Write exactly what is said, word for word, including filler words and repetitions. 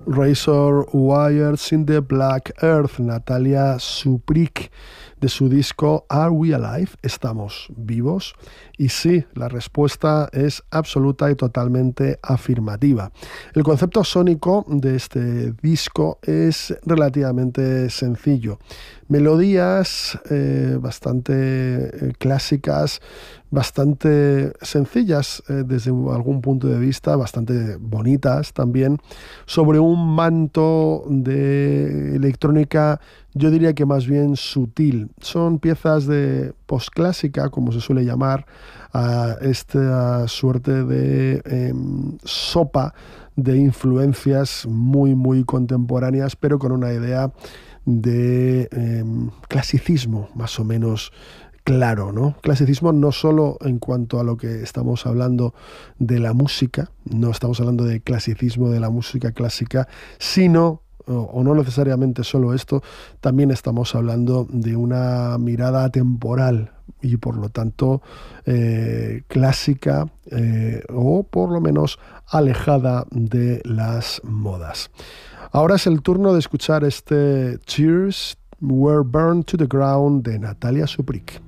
Razor Wires in the Black Earth, Natalia Suprik, de su disco Are We Alive? ¿Estamos vivos? Y sí, la respuesta es absoluta y totalmente afirmativa. El concepto sónico de este disco es relativamente sencillo. Melodías eh, bastante eh, clásicas, bastante sencillas eh, desde algún punto de vista, bastante bonitas también, sobre un manto de electrónica, yo diría que más bien sutil. Son piezas de postclásica, como se suele llamar, a esta suerte de eh, sopa de influencias muy, muy contemporáneas, pero con una idea de eh, clasicismo más o menos claro, ¿no? Clasicismo no solo en cuanto a lo que estamos hablando de la música, no estamos hablando de clasicismo de la música clásica, sino, o, o no necesariamente solo esto, también estamos hablando de una mirada atemporal y por lo tanto eh, clásica eh, o por lo menos alejada de las modas. Ahora es el turno de escuchar este Tears Were Burned to the Ground de Natalia Suprik.